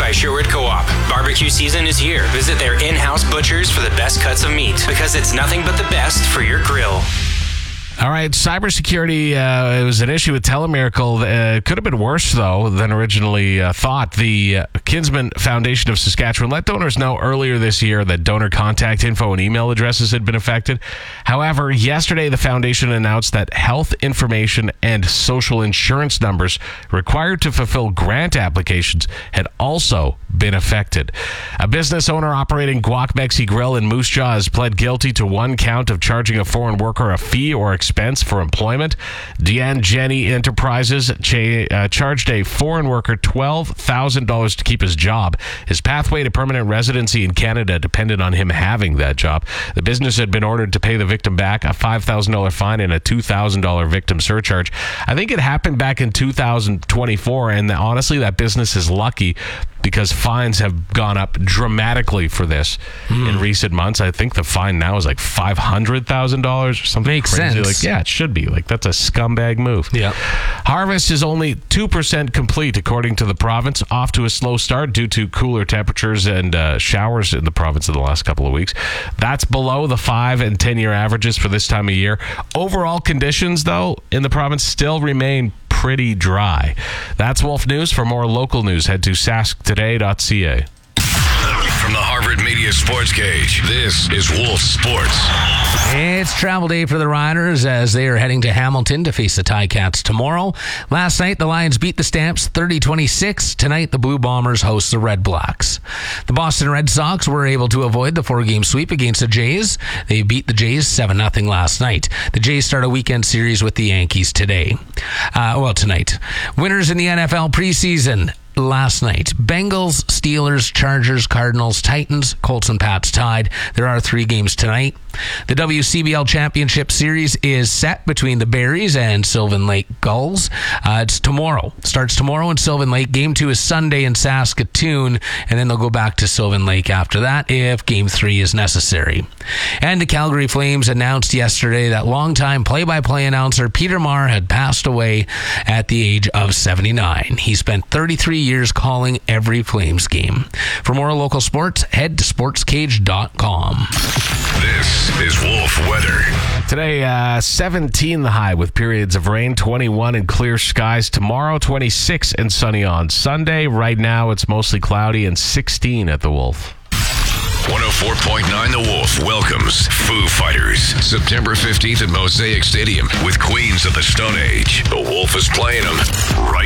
by Sherwood Co-op. Barbecue season is here. Visit their in-house butchers for the best cuts of meat, because it's nothing but the best for your grill. All right, cybersecurity it was an issue with Telemiracle. It could have been worse, though, than originally thought. The Kinsman Foundation of Saskatchewan let donors know earlier this year that donor contact info and email addresses had been affected. However, yesterday the foundation announced that health information and social insurance numbers required to fulfill grant applications had also been affected. A business owner operating Guac Mexi Grill in Moose Jaw has pled guilty to one count of charging a foreign worker a fee or expense for employment. Deanne Jenny Enterprises charged a foreign worker $12,000 to keep his job. His pathway to permanent residency in Canada depended on him having that job. The business had been ordered to pay the victim back a $5,000 fine and a $2,000 victim surcharge. I think it happened back in 2024, and honestly, that business is lucky because fines have gone up dramatically for this in recent months. I think the fine now is like $500,000 or something. Makes crazy. sense. Like, yeah, it should be. Like, that's a scumbag move. Yeah. Harvest is only 2% complete, according to the province. Off to a slow start due to cooler temperatures and showers in the province in the last couple of weeks. That's below the 5 and 10-year averages for this time of year. Overall conditions, though, in the province still remain pretty dry. That's Wolf News. For more local news, head to sasktoday.ca. From the Harvard Media Sports Cage, this is Wolf Sports. It's travel day for the Riders as they are heading to Hamilton to face the Ticats tomorrow. Last night, the Lions beat the Stamps 30-26. Tonight, the Blue Bombers host the Red Blacks. The Boston Red Sox were able to avoid the 4-game sweep against the Jays. They beat the Jays 7-0 last night. The Jays start a weekend series with the Yankees today. Tonight. Winners in the NFL preseason. Last night, Bengals, Steelers, Chargers, Cardinals, Titans, Colts, and Pats tied. There are 3 games tonight. The WCBL Championship Series is set between the Berries and Sylvan Lake Gulls. It's tomorrow. Starts tomorrow in Sylvan Lake. Game 2 is Sunday in Saskatoon, and then they'll go back to Sylvan Lake after that if Game 3 is necessary. And the Calgary Flames announced yesterday that longtime play-by-play announcer Peter Marr had passed away at the age of 79. He spent 33 years calling every Flames game. For more local sports, head to sportscage.com. This is Wolf Weather. Today, 17 the high with periods of rain, 21 and clear skies. Tomorrow, 26 and sunny on Sunday. Right now, it's mostly cloudy and 16 at the Wolf. 104.9 The Wolf welcomes Foo Fighters September 15th at Mosaic Stadium with Queens of the Stone Age. The Wolf is playing them right